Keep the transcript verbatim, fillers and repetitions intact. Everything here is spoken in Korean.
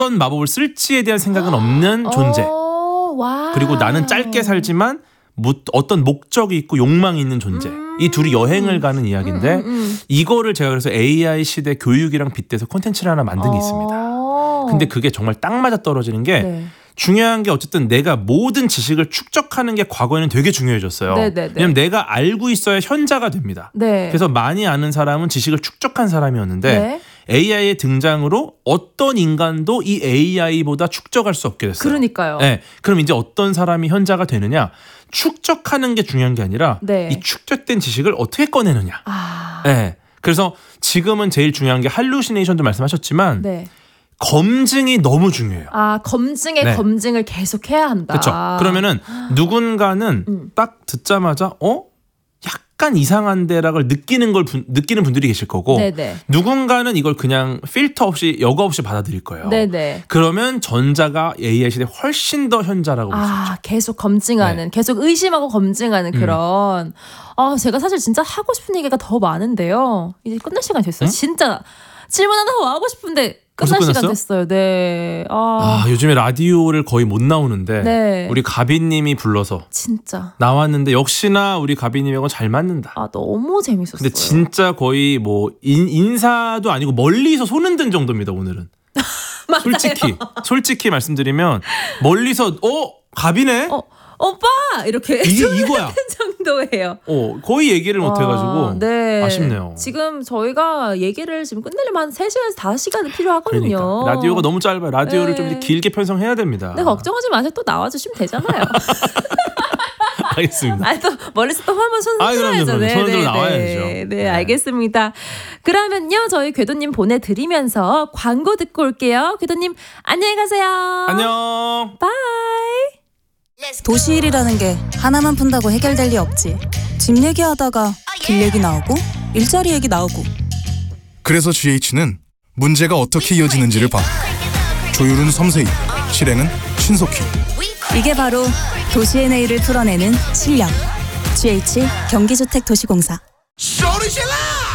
어떤 마법을 쓸지에 대한 생각은 없는 존재. 와. 그리고 나는 짧게 살지만 어떤 목적이 있고 욕망이 있는 존재. 음. 이 둘이 여행을 가는 이야기인데 음, 음, 음. 이거를 제가 그래서 에이아이 시대 교육이랑 빗대서 콘텐츠를 하나 만든 게 있습니다. 근데 그게 정말 딱 맞아 떨어지는 게 네. 중요한 게 어쨌든 내가 모든 지식을 축적하는 게 과거에는 되게 중요해졌어요. 네네네. 왜냐면 내가 알고 있어야 현자가 됩니다. 네. 그래서 많이 아는 사람은 지식을 축적한 사람이었는데 네. 에이아이의 등장으로 어떤 인간도 이 에이아이보다 축적할 수 없게 됐어요. 그러니까요. 네. 그럼 이제 어떤 사람이 현자가 되느냐? 축적하는 게 중요한 게 아니라 네. 이 축적된 지식을 어떻게 꺼내느냐. 아. 네. 그래서 지금은 제일 중요한 게 할루시네이션도 말씀하셨지만 네. 검증이 너무 중요해요. 아, 검증의 네. 검증을 계속해야 한다. 그렇죠. 그러면은 누군가는 음. 딱 듣자마자 어? 약간 이상한데라고 느끼는 걸 분, 느끼는 분들이 계실 거고 네네. 누군가는 이걸 그냥 필터 없이 여과 없이 받아들일 거예요. 네네. 그러면 전자가 에이아이 시대에 훨씬 더 현자라고 볼 수 아, 있죠. 계속 검증하는, 네. 계속 의심하고 검증하는 음. 그런. 아, 제가 사실 진짜 하고 싶은 얘기가 더 많은데요. 이제 끝날 시간 됐어요. 응? 진짜 질문 하나 더 하고 싶은데 벌써 끝날 시간 끝났어요? 됐어요. 네. 아, 아, 요즘에 라디오를 거의 못 나오는데 네. 우리 가비님이 불러서 진짜. 나왔는데 역시나 우리 가비님하고 잘 맞는다. 아, 너무 재밌었어요. 근데 진짜 거의 뭐 인, 인사도 아니고 멀리서 손 흔든 정도입니다 오늘은. 맞아요. 솔직히 솔직히 말씀드리면 멀리서 어 가비네. 어, 오빠! 이렇게 이게 이거야. 정도예요. 어 거의 얘기를 못 해가지고 아, 네. 아쉽네요. 지금 저희가 얘기를 지금 끝내려면 한 세 시간에서 다섯 시간은 필요하거든요. 그러니까 라디오가 너무 짧아요. 라디오를 네. 좀 이제 길게 편성해야 됩니다. 근데 걱정하지 마세요. 또 나와주시면 되잖아요. 알겠습니다. 아니 또 멀리서 또 한번 손 아, 그럼요, 흔들어야죠. 그럼요. 네, 손 흔들어 네, 나와야죠. 네, 네, 네. 알겠습니다. 그러면요 저희 궤도님 보내드리면서 광고 듣고 올게요. 궤도님 안녕히 가세요. 안녕. 바이. 도시일이라는 게 하나만 푼다고 해결될 리 없지. 집 얘기하다가 길 얘기 나오고 일자리 얘기 나오고. 그래서 지에이치는 문제가 어떻게 이어지는지를 봐. 조율은 섬세히, 실행은 신속히. 이게 바로 도시의 내일을 풀어내는 실력. 지에이치 경기주택도시공사. 소리 질러!